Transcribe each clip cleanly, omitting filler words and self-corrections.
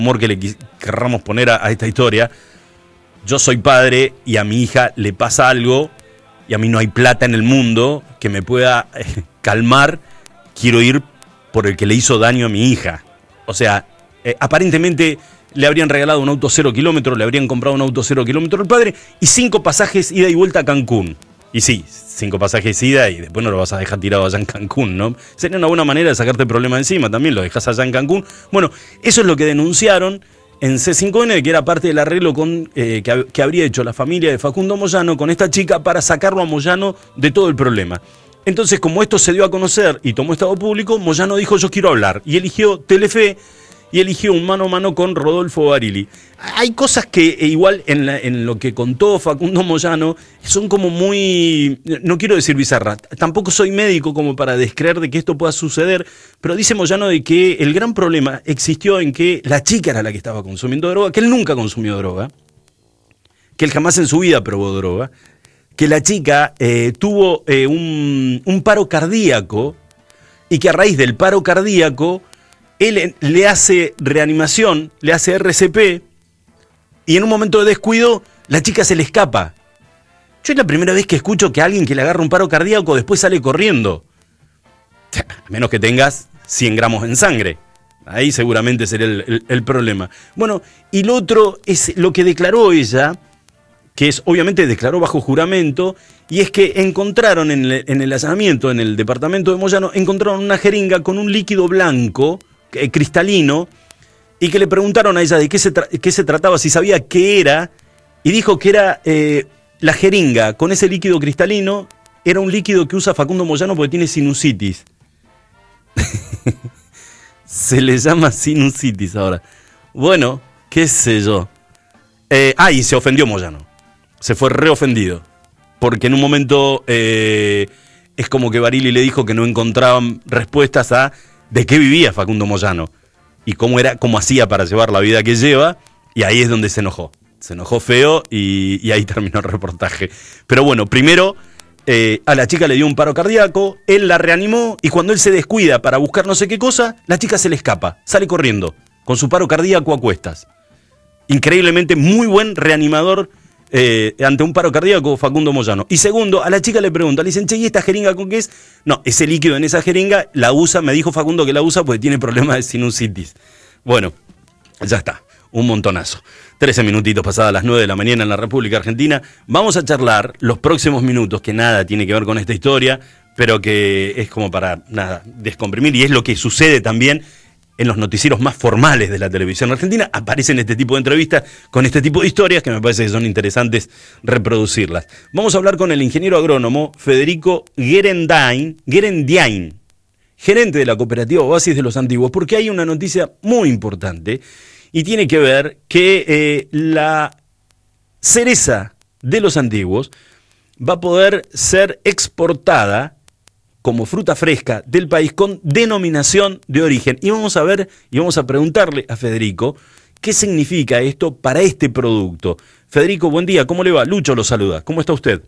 humor que le querramos poner a esta historia, yo soy padre y a mi hija le pasa algo y a mí no hay plata en el mundo que me pueda calmar, quiero ir por el que le hizo daño a mi hija. O sea, aparentemente le habrían regalado un auto 0 kilómetros, le habrían comprado un auto 0 kilómetros al padre y 5 pasajes ida y vuelta a Cancún. Y sí, 5 pasajes ida y después no lo vas a dejar tirado allá en Cancún, ¿no? Sería una buena manera de sacarte el problema encima, también lo dejas allá en Cancún. Bueno, eso es lo que denunciaron en C5N, que era parte del arreglo que habría hecho la familia de Facundo Moyano con esta chica para sacarlo a Moyano de todo el problema. Entonces, como esto se dio a conocer y tomó estado público, Moyano dijo, yo quiero hablar, y eligió Telefe, y eligió un mano a mano con Rodolfo Barili. Hay cosas que igual en lo que contó Facundo Moyano son como muy, no quiero decir bizarras, tampoco soy médico como para descreer de que esto pueda suceder, pero dice Moyano de que el gran problema existió en que la chica era la que estaba consumiendo droga, que él nunca consumió droga, que él jamás en su vida probó droga, que la chica tuvo un paro cardíaco y que a raíz del paro cardíaco él le hace reanimación, le hace RCP y en un momento de descuido la chica se le escapa. Yo es la primera vez que escucho que alguien que le agarra un paro cardíaco después sale corriendo. A menos que tengas 100 gramos en sangre. Ahí seguramente sería el problema. Bueno, y lo otro es lo que declaró ella, que es obviamente declaró bajo juramento, y es que encontraron en el allanamiento en el departamento de Moyano, encontraron una jeringa con un líquido blanco, cristalino, y que le preguntaron a ella de qué se trataba, si sabía qué era, y dijo que era la jeringa con ese líquido cristalino, era un líquido que usa Facundo Moyano porque tiene sinusitis. Se le llama sinusitis ahora. Bueno, qué sé yo. Y se ofendió Moyano. Se fue reofendido. Porque en un momento es como que Barili le dijo que no encontraban respuestas a de qué vivía Facundo Moyano y cómo hacía para llevar la vida que lleva, y ahí es donde se enojó. Se enojó feo y ahí terminó el reportaje. Pero bueno, primero a la chica le dio un paro cardíaco, él la reanimó y cuando él se descuida para buscar no sé qué cosa, la chica se le escapa, sale corriendo, con su paro cardíaco a cuestas. Increíblemente muy buen reanimador ante un paro cardíaco Facundo Moyano. Y segundo, a la chica le preguntan, le dicen, che, ¿y esta jeringa con qué es? No, ese líquido en esa jeringa la usa, me dijo Facundo que la usa porque tiene problemas de sinusitis. Bueno, ya está, un montonazo. 13 minutitos pasadas las 9 de la mañana en la República Argentina. Vamos a charlar los próximos minutos, que nada tiene que ver con esta historia, pero que es como para, nada, descomprimir, y es lo que sucede también en los noticieros más formales de la televisión argentina. Aparecen este tipo de entrevistas con este tipo de historias que me parece que son interesantes reproducirlas. Vamos a hablar con el ingeniero agrónomo Federico Gerendain, gerente de la cooperativa Oasis de los Antiguos, porque hay una noticia muy importante y tiene que ver que la cereza de los Antiguos va a poder ser exportada como fruta fresca del país con denominación de origen. Y vamos a ver y vamos a preguntarle a Federico qué significa esto para este producto. Federico, buen día, ¿cómo le va? Lucho lo saluda, ¿cómo está usted?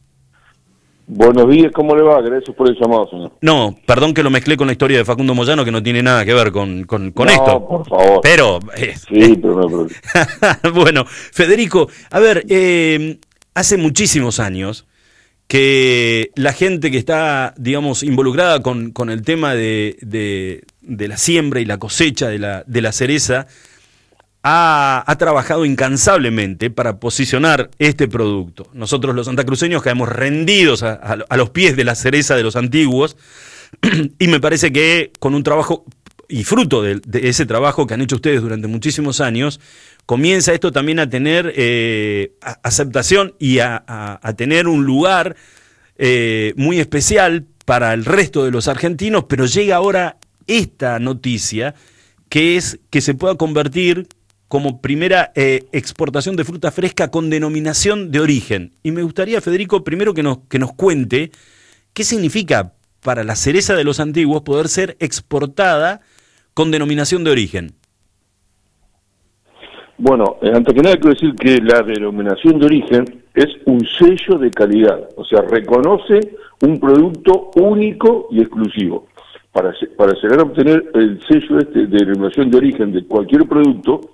Buenos días, ¿cómo le va? Gracias por el llamado, señor. No, perdón que lo mezclé con la historia de Facundo Moyano, que no tiene nada que ver con no, esto. Por favor. Pero... sí, pero no. Bueno, Federico, a ver, hace muchísimos años que la gente que está, digamos, involucrada con el tema de la siembra y la cosecha de la cereza ha trabajado incansablemente para posicionar este producto. Nosotros los santacruceños caemos rendidos a los pies de la cereza de los antiguos y me parece que con un trabajo y fruto de ese trabajo que han hecho ustedes durante muchísimos años, comienza esto también a tener aceptación y a tener un lugar muy especial para el resto de los argentinos, pero llega ahora esta noticia que es que se pueda convertir como primera exportación de fruta fresca con denominación de origen. Y me gustaría, Federico, primero que nos cuente qué significa para la cereza de los antiguos poder ser exportada con denominación de origen. Bueno, antes que nada quiero decir que la denominación de origen es un sello de calidad, o sea, reconoce un producto único y exclusivo. Para llegar a obtener el sello de denominación de origen de cualquier producto,